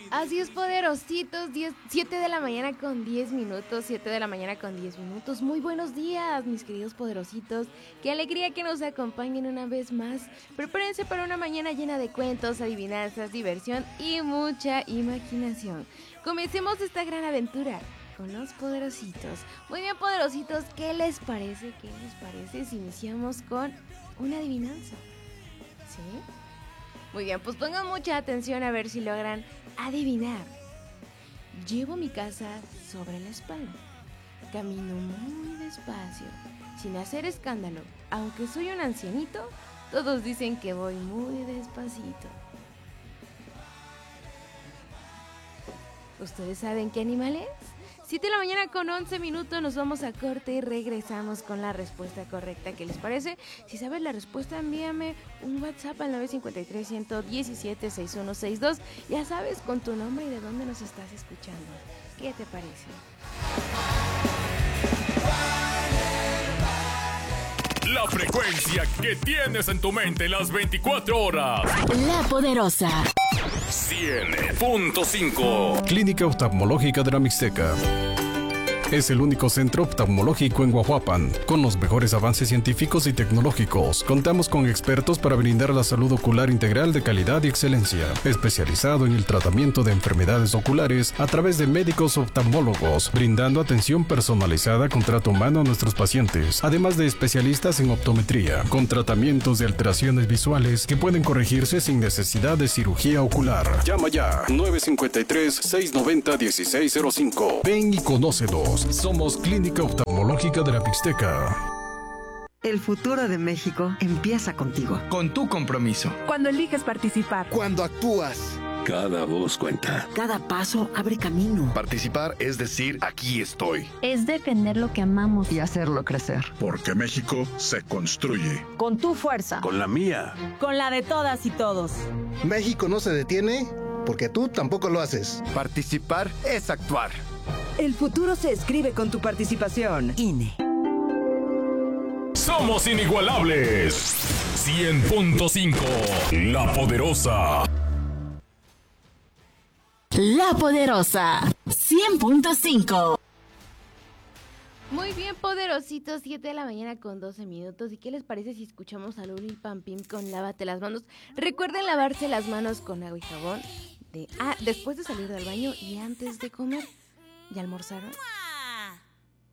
Así es, poderositos, 7 de la mañana con 10 minutos, 7 de la mañana con 10 minutos. Muy buenos días, mis queridos poderositos. Qué alegría que nos acompañen una vez más. Prepárense para una mañana llena de cuentos, adivinanzas, diversión y mucha imaginación. Comencemos esta gran aventura con los poderositos. Muy bien, poderositos, ¿qué les parece? ¿Qué les parece si iniciamos con una adivinanza? ¿Sí? Muy bien, pues pongan mucha atención a ver si logran adivinar. Llevo mi casa sobre la espalda. Camino muy despacio, sin hacer escándalo. Aunque soy un ancianito, todos dicen que voy muy despacito. ¿Ustedes saben qué animal es? 7 de la mañana con 11 minutos, nos vamos a corte y regresamos con la respuesta correcta. ¿Qué les parece? Si sabes la respuesta, envíame un WhatsApp al 953-117-6162. Ya sabes, con tu nombre y de dónde nos estás escuchando. ¿Qué te parece? La frecuencia que tienes en tu mente las 24 horas. La Poderosa 100.5. Clínica Oftalmológica de la Mixteca. Es el único centro oftalmológico en Guajuapan, con los mejores avances científicos y tecnológicos. Contamos con expertos para brindar la salud ocular integral de calidad y excelencia, especializado en el tratamiento de enfermedades oculares a través de médicos oftalmólogos, brindando atención personalizada con trato humano a nuestros pacientes, además de especialistas en optometría, con tratamientos de alteraciones visuales que pueden corregirse sin necesidad de cirugía ocular. Llama ya, 953-690-1605. Ven y conócenos. Somos Clínica Oftalmológica de la Mixteca. El futuro de México empieza contigo. Con tu compromiso. Cuando eliges participar. Cuando actúas. Cada voz cuenta. Cada paso abre camino. Participar es decir, aquí estoy. Es defender lo que amamos. Y hacerlo crecer. Porque México se construye. Con tu fuerza. Con la mía. Con la de todas y todos. México no se detiene porque tú tampoco lo haces. Participar es actuar. El futuro se escribe con tu participación. INE. Somos inigualables. 100.5. La Poderosa. La Poderosa 100.5. Muy bien, poderositos, 7 de la mañana con 12 minutos. ¿Y qué les parece si escuchamos a Luli Pampín con Lávate las manos? Recuerden lavarse las manos con agua y jabón después de salir del baño y antes de comer. ¿Ya almorzaron?